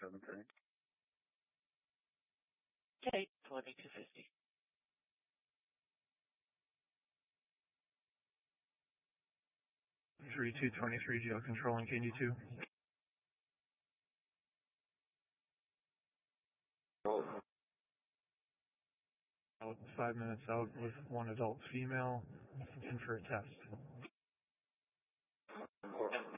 7:30. Okay, 2250. Three 223 GL controlling KD2. 5 minutes out with one adult female, looking for a test.